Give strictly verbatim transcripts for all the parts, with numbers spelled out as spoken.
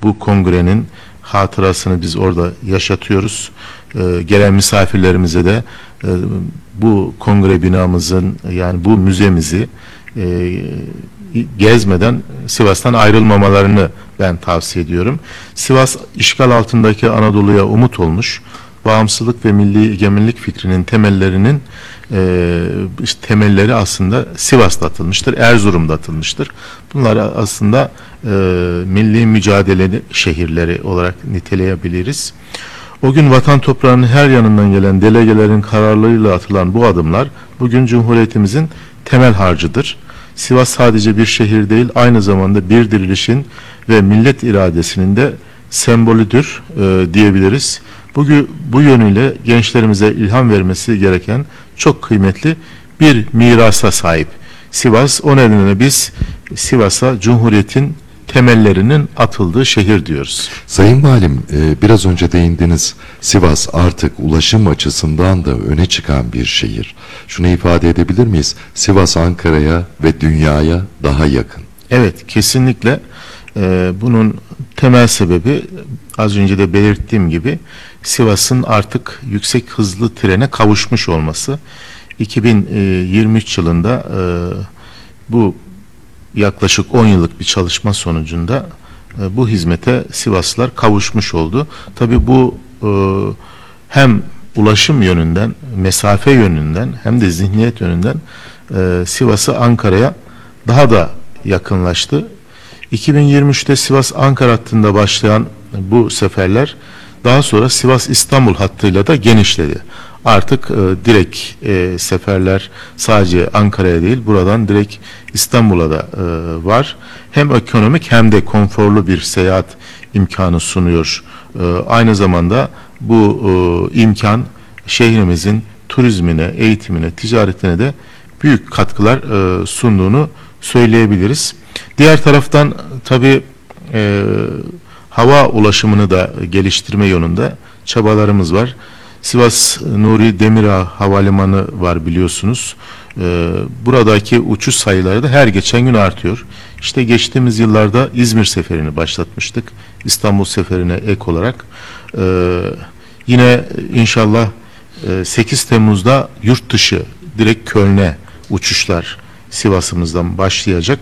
bu kongrenin hatırasını biz orada yaşatıyoruz. E, gelen misafirlerimize de e, bu kongre binamızın, yani bu müzemizi e, gezmeden Sivas'tan ayrılmamalarını ben tavsiye ediyorum. Sivas işgal altındaki Anadolu'ya umut olmuş. Bağımsızlık ve milli egemenlik fikrinin temellerinin e, işte temelleri aslında Sivas'ta atılmıştır, Erzurum'da atılmıştır. Bunlar aslında e, milli mücadele şehirleri olarak niteleyebiliriz. O gün vatan toprağının her yanından gelen delegelerin kararlarıyla atılan bu adımlar bugün Cumhuriyetimizin temel harcıdır. Sivas sadece bir şehir değil, aynı zamanda bir dirilişin ve millet iradesinin de sembolüdür e, diyebiliriz. Bugün bu yönüyle gençlerimize ilham vermesi gereken çok kıymetli bir mirasa sahip Sivas. O nedenle biz Sivas'a Cumhuriyet'in temellerinin atıldığı şehir diyoruz. Sayın Valim, e, biraz önce değindiniz. Sivas artık ulaşım açısından da öne çıkan bir şehir. Şunu ifade edebilir miyiz? Sivas Ankara'ya ve dünyaya daha yakın. Evet, kesinlikle. E, bunun temel sebebi az önce de belirttiğim gibi Sivas'ın artık yüksek hızlı trene kavuşmuş olması. iki bin yirmi üç yılında e, bu yaklaşık on yıllık bir çalışma sonucunda e, bu hizmete Sivaslılar kavuşmuş oldu. Tabii bu e, hem ulaşım yönünden, mesafe yönünden hem de zihniyet yönünden e, Sivas'ı Ankara'ya daha da yakınlaştı. iki bin yirmi üçte Sivas-Ankara hattında başlayan bu seferler daha sonra Sivas-İstanbul hattıyla da genişledi. Artık e, direkt e, seferler sadece Ankara'ya değil, buradan direkt İstanbul'a da e, var. Hem ekonomik hem de konforlu bir seyahat imkanı sunuyor. E, aynı zamanda bu e, imkan şehrimizin turizmine, eğitimine, ticaretine de büyük katkılar e, sunduğunu söyleyebiliriz. Diğer taraftan tabii e, hava ulaşımını da geliştirme yönünde çabalarımız var. Sivas Nuri Demirağ Havalimanı var biliyorsunuz. Ee, buradaki uçuş sayıları da her geçen gün artıyor. İşte geçtiğimiz yıllarda İzmir seferini başlatmıştık. İstanbul seferine ek olarak. Ee, yine inşallah e, sekiz Temmuz'da yurt dışı direkt Köln'e uçuşlar Sivas'ımızdan başlayacak.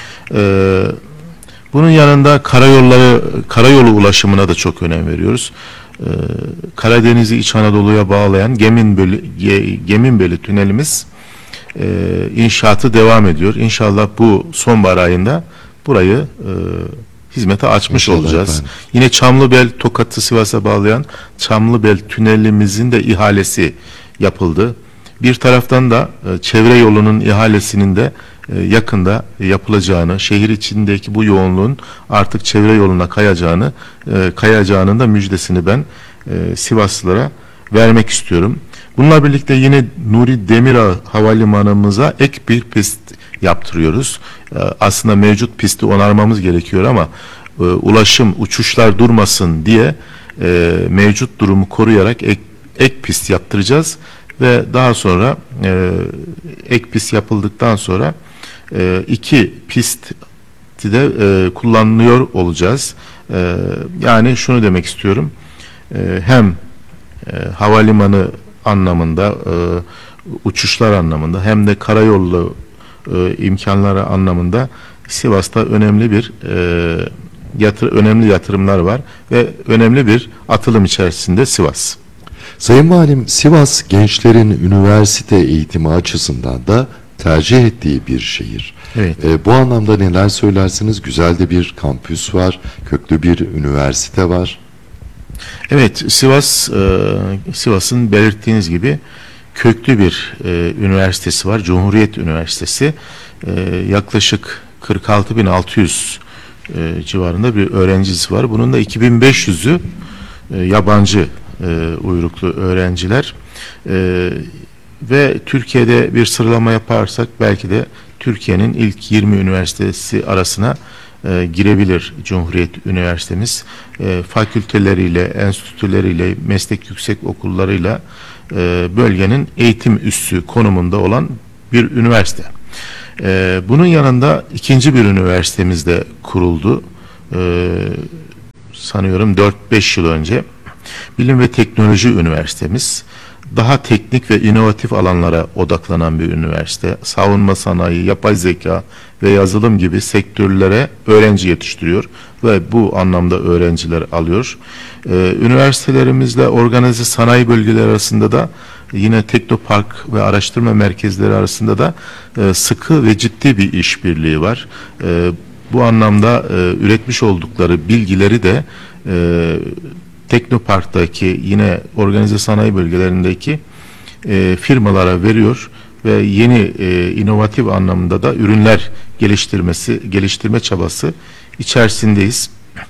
Ee, bunun yanında karayolları, karayolu ulaşımına da çok önem veriyoruz. Ee, Karadeniz'i İç Anadolu'ya bağlayan Geminbeli, Geminbeli tünelimiz e, inşaatı devam ediyor. İnşallah bu sonbahar ayında burayı e, hizmete açmış İnşallah olacağız. Efendim. Yine Çamlıbel Tokat'ı Sivas'a bağlayan Çamlıbel tünelimizin de ihalesi yapıldı. Bir taraftan da e, çevre yolunun ihalesinin de e, yakında yapılacağını, şehir içindeki bu yoğunluğun artık çevre yoluna kayacağını, e, kayacağının da müjdesini ben e, Sivaslılara vermek istiyorum. Bununla birlikte yine Nuri Demirağ Havalimanımıza ek bir pist yaptırıyoruz. E, aslında mevcut pisti onarmamız gerekiyor ama e, ulaşım, uçuşlar durmasın diye e, mevcut durumu koruyarak ek, ek pist yaptıracağız. Ve daha sonra e, ek pist yapıldıktan sonra e, iki pist de e, kullanılıyor olacağız. E, yani şunu demek istiyorum. E, hem e, havalimanı anlamında, e, uçuşlar anlamında hem de karayolu e, imkanları anlamında Sivas'ta önemli bir e, yatır, önemli yatırımlar var ve önemli bir atılım içerisinde Sivas. Sayın Valim, Sivas gençlerin üniversite eğitimi açısından da tercih ettiği bir şehir. Evet. E, bu anlamda neler söylersiniz? Güzel de bir kampüs var, köklü bir üniversite var. Evet, Sivas, e, Sivas'ın belirttiğiniz gibi köklü bir e, üniversitesi var. Cumhuriyet Üniversitesi. E, yaklaşık kırk altı bin altı yüz e, civarında bir öğrencisi var. Bunun da iki bin beş yüzü e, yabancı E, uyruklu öğrenciler e, ve Türkiye'de bir sıralama yaparsak belki de Türkiye'nin ilk yirmi üniversitesi arasına e, girebilir Cumhuriyet Üniversitemiz. E, fakülteleriyle, enstitüleriyle, meslek yüksek okullarıyla e, bölgenin eğitim üssü konumunda olan bir üniversite. E, bunun yanında ikinci bir üniversitemiz de kuruldu. E, sanıyorum dört beş yıl önce Bilim ve Teknoloji Üniversitemiz daha teknik ve inovatif alanlara odaklanan bir üniversite. Savunma sanayi, yapay zeka ve yazılım gibi sektörlere öğrenci yetiştiriyor ve bu anlamda öğrenciler alıyor. Ee, üniversitelerimizle organize sanayi bölgeleri arasında da yine teknopark ve araştırma merkezleri arasında da e, sıkı ve ciddi bir işbirliği var. E, bu anlamda e, üretmiş oldukları bilgileri de e, Teknopark'taki yine organize sanayi bölgelerindeki e, firmalara veriyor ve yeni e, inovatif anlamda da ürünler geliştirmesi, geliştirme çabası içerisindeyiz.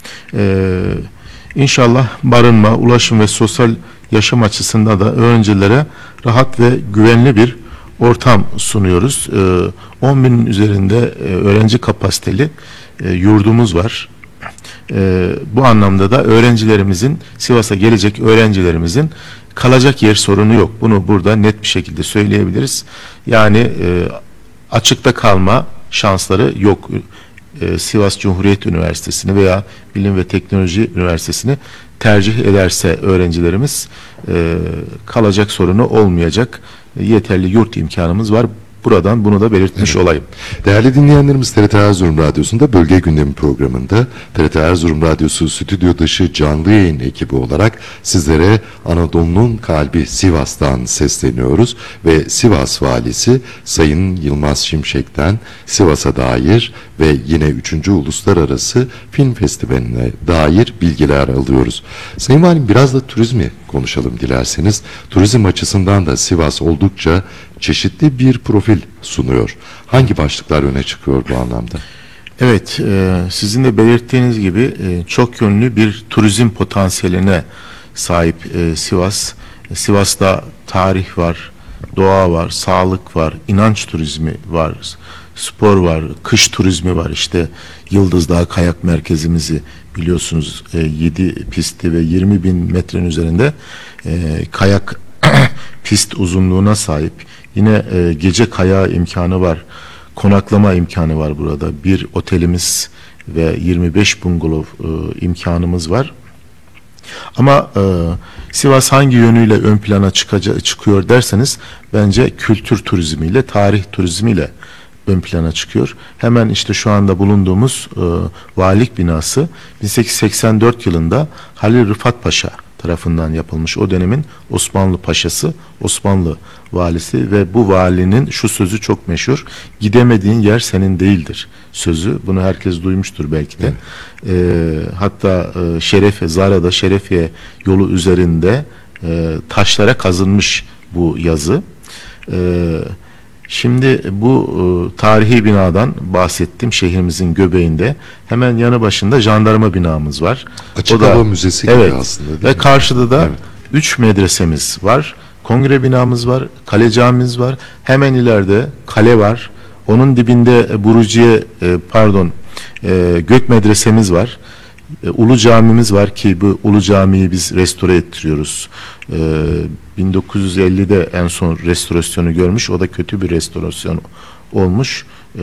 E, İnşallah barınma, ulaşım ve sosyal yaşam açısından da öğrencilere rahat ve güvenli bir ortam sunuyoruz. E, on binin üzerinde e, öğrenci kapasiteli e, yurdumuz var. Ee, bu anlamda da öğrencilerimizin, Sivas'a gelecek öğrencilerimizin kalacak yer sorunu yok. Bunu burada net bir şekilde söyleyebiliriz. Yani e, açıkta kalma şansları yok. E, Sivas Cumhuriyet Üniversitesi'ni veya Bilim ve Teknoloji Üniversitesi'ni tercih ederse öğrencilerimiz e, kalacak sorunu olmayacak. Yeterli yurt imkanımız var. Buradan bunu da belirtmiş Evet. olayım. Değerli dinleyenlerimiz, T R T Erzurum Radyosu'nda Bölge Gündemi programında T R T Erzurum Radyosu stüdyo dışı canlı yayın ekibi olarak sizlere Anadolu'nun kalbi Sivas'tan sesleniyoruz ve Sivas Valisi Sayın Yılmaz Şimşek'ten Sivas'a dair ve yine üçüncü Uluslararası Film Festivali'ne dair bilgiler alıyoruz. Sayın Valim, biraz da turizmi konuşalım dilerseniz. Turizm açısından da Sivas oldukça çeşitli bir profil sunuyor. Hangi başlıklar öne çıkıyor bu anlamda? Evet, e, sizin de belirttiğiniz gibi e, çok yönlü bir turizm potansiyeline sahip e, Sivas. E, Sivas'ta tarih var, doğa var, sağlık var, inanç turizmi var, spor var, kış turizmi var. İşte Yıldız Dağı Kayak Merkezimizi biliyorsunuz, e, yedi pisti ve yirmi bin metrenin üzerinde e, kayak pist uzunluğuna sahip. Yine e, gece kayağı imkanı var. Konaklama imkanı var burada. Bir otelimiz ve yirmi beş bungalov e, imkanımız var. Ama e, Sivas hangi yönüyle ön plana çıkaca, çıkıyor derseniz bence kültür turizmiyle, tarih turizmiyle ön plana çıkıyor. Hemen işte şu anda bulunduğumuz e, valilik binası bin sekiz yüz seksen dört yılında Halil Rıfat Paşa tarafından yapılmış. O dönemin Osmanlı Paşası, Osmanlı valisi ve bu valinin şu sözü çok meşhur: gidemediğin yer senin değildir sözü. Bunu herkes duymuştur belki de. Evet. E, hatta e, Şerefe, Zara'da Şerefiye yolu üzerinde e, taşlara kazınmış bu yazı. E, Şimdi bu e, tarihi binadan bahsettim, şehrimizin göbeğinde. Hemen yanı başında jandarma binamız var. Açık o da, hava müzesi gibi evet, aslında. Değil ve mi? karşıda da Evet. üç medresemiz var. Kongre binamız var, kale camimiz var. Hemen ileride kale var. Onun dibinde e, Buruciye, e, pardon, e, Gök medresemiz var. E, Ulu camimiz var ki bu Ulu Cami'yi biz restore ettiriyoruz. E, bin dokuz yüz ellide en son restorasyonu görmüş. O da kötü bir restorasyon olmuş. E,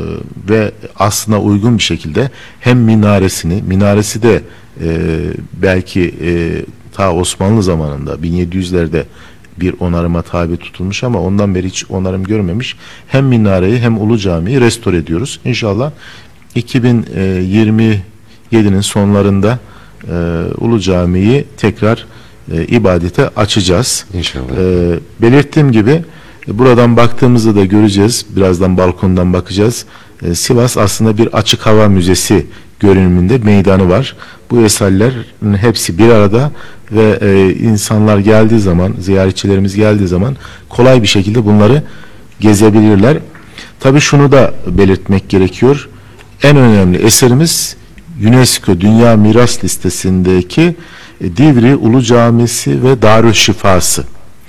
ve aslına uygun bir şekilde hem minaresini, minaresi de e, belki e, ta Osmanlı zamanında bin yedi yüzlerde bir onarıma tabi tutulmuş ama ondan beri hiç onarım görmemiş. Hem minareyi hem Ulu Cami'yi restore ediyoruz. İnşallah iki bin yirmi yedinin sonlarında e, Ulu Cami'yi tekrar e, ibadete açacağız. İnşallah. E, belirttiğim gibi e, buradan baktığımızda da göreceğiz. Birazdan balkondan bakacağız. E, Sivas aslında bir açık hava müzesi görünümünde meydanı var. Bu eserlerin hepsi bir arada ve e, insanlar geldiği zaman, ziyaretçilerimiz geldiği zaman kolay bir şekilde bunları gezebilirler. Tabii şunu da belirtmek gerekiyor. En önemli eserimiz UNESCO Dünya Miras Listesi'ndeki e, Divri Ulu Camisi ve Darüşşifası.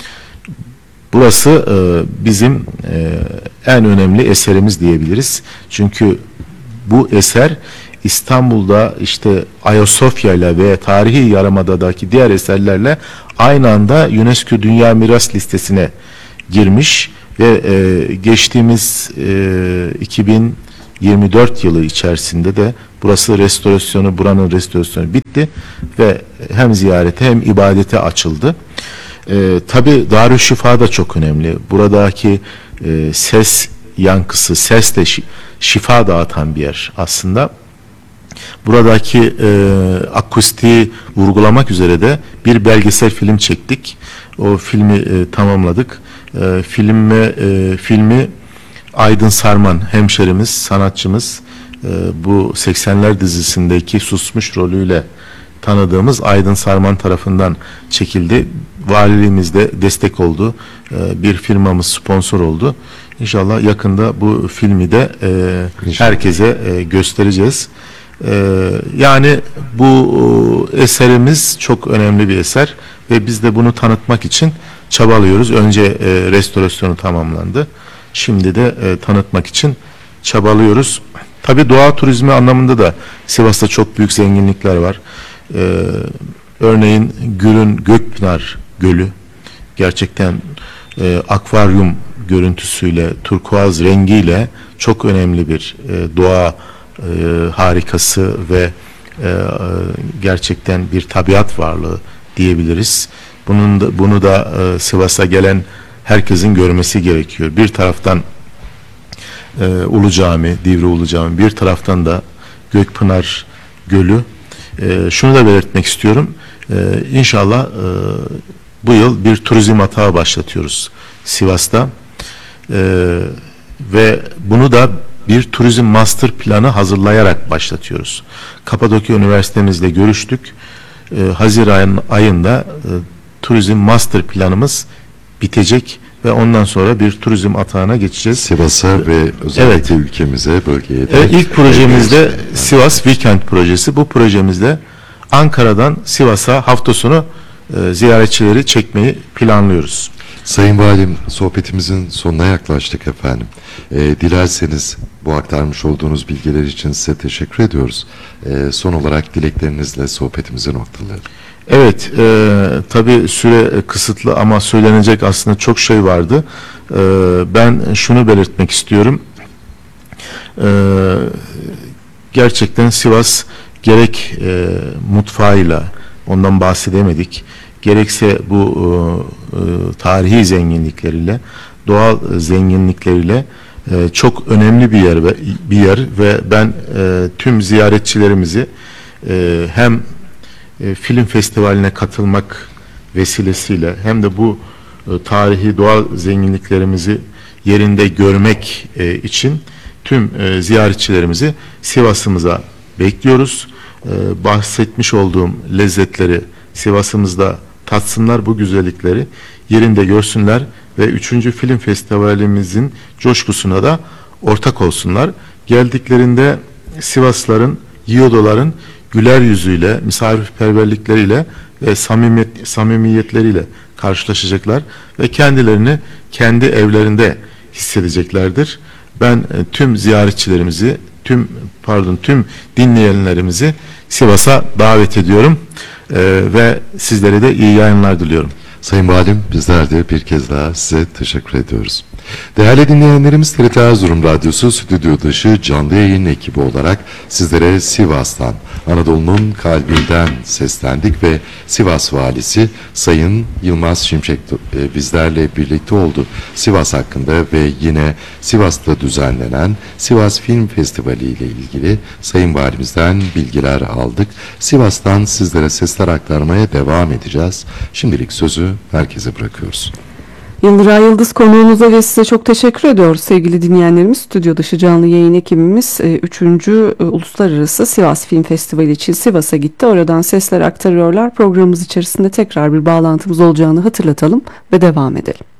Burası e, bizim e, en önemli eserimiz diyebiliriz. Çünkü bu eser İstanbul'da işte Ayasofya ile ve tarihi Yarımada'daki diğer eserlerle aynı anda UNESCO Dünya Miras Listesi'ne girmiş ve e, geçtiğimiz e, iki bin yirmi dört yılı içerisinde de burası restorasyonu, buranın restorasyonu bitti ve hem ziyarete hem ibadete açıldı. E, tabii Darüşşifa da çok önemli. Buradaki e, ses yankısı, ses de şi- şifa dağıtan bir yer aslında. Buradaki e, akustiği vurgulamak üzere de bir belgesel film çektik. O filmi e, tamamladık. E, filme, e, filmi Aydın Sarman hemşerimiz, sanatçımız, e, bu seksenler dizisindeki susmuş rolüyle tanıdığımız Aydın Sarman tarafından çekildi. Valiliğimiz de destek oldu. E, bir firmamız sponsor oldu. İnşallah yakında bu filmi de e, herkese e, göstereceğiz. E, yani bu e, eserimiz çok önemli bir eser ve biz de bunu tanıtmak için çabalıyoruz. Önce e, restorasyonu tamamlandı. Şimdi de e, tanıtmak için çabalıyoruz. Tabii doğa turizmi anlamında da Sivas'ta çok büyük zenginlikler var. E, örneğin Gürün Gökpınar Gölü gerçekten e, akvaryum görüntüsüyle, turkuaz rengiyle çok önemli bir e, doğa e, harikası ve e, gerçekten bir tabiat varlığı diyebiliriz. Bunun da, bunu da e, Sivas'a gelen herkesin görmesi gerekiyor. Bir taraftan e, Ulu Cami, Divri Ulu Cami, bir taraftan da Gökpınar Gölü. E, şunu da belirtmek istiyorum. E, İnşallah e, bu yıl bir turizm atağı başlatıyoruz Sivas'ta. E, ve bunu da bir turizm master planı hazırlayarak başlatıyoruz. Kapadokya Üniversitemizle görüştük. E, Haziran ayında e, turizm master planımız bitecek ve ondan sonra bir turizm atağına geçeceğiz. Sivas'a ve özellikle evet. ülkemize, bölgeye de. Evet, ilk projemizde Sivas Weekend projesi. Bu projemizde Ankara'dan Sivas'a hafta sonu e, ziyaretçileri çekmeyi planlıyoruz. Sayın Valim, sohbetimizin sonuna yaklaştık efendim. E, dilerseniz bu aktarmış olduğunuz bilgiler için size teşekkür ediyoruz. E, son olarak dileklerinizle sohbetimizi noktalayalım. Evet, e, tabii süre kısıtlı ama söylenecek aslında çok şey vardı. E, ben şunu belirtmek istiyorum. E, gerçekten Sivas gerek e, mutfağıyla, ondan bahsedemedik, gerekse bu e, e, tarihi zenginlikleriyle, doğal zenginlikleriyle e, çok önemli bir yer ve bir yer ve ben e, tüm ziyaretçilerimizi e, hem e, film festivaline katılmak vesilesiyle hem de bu e, tarihi doğal zenginliklerimizi yerinde görmek e, için tüm e, ziyaretçilerimizi Sivas'ımıza bekliyoruz. E, bahsetmiş olduğum lezzetleri Sivas'ımızda tatsınlar, bu güzellikleri yerinde görsünler ve üçüncü film festivalimizin coşkusuna da ortak olsunlar. Geldiklerinde Sivaslıların, Yiğodoların güler yüzüyle, misafirperverlikleriyle ve samimiyet, samimiyetleriyle karşılaşacaklar ve kendilerini kendi evlerinde hissedeceklerdir. Ben e, tüm ziyaretçilerimizi, tüm pardon tüm dinleyenlerimizi Sivas'a davet ediyorum e, ve sizlere de iyi yayınlar diliyorum. Sayın Valim, bizler de bir kez daha size teşekkür ediyoruz. Değerli dinleyenlerimiz, T R T Erzurum Radyosu stüdyo dışı canlı yayın ekibi olarak sizlere Sivas'tan, Anadolu'nun kalbinden seslendik ve Sivas Valisi Sayın Yılmaz Şimşek bizlerle birlikte oldu. Sivas hakkında ve yine Sivas'ta düzenlenen Sivas Film Festivali ile ilgili Sayın Valimizden bilgiler aldık. Sivas'tan sizlere sesler aktarmaya devam edeceğiz. Şimdilik sözü herkese bırakıyoruz. Yıldıray Yıldız konuğunuza ve size çok teşekkür ediyoruz sevgili dinleyenlerimiz. Stüdyo dışı canlı yayın ekibimiz üçüncü Uluslararası Sivas Film Festivali için Sivas'a gitti. Oradan sesler aktarıyorlar. Programımız içerisinde tekrar bir bağlantımız olacağını hatırlatalım ve devam edelim.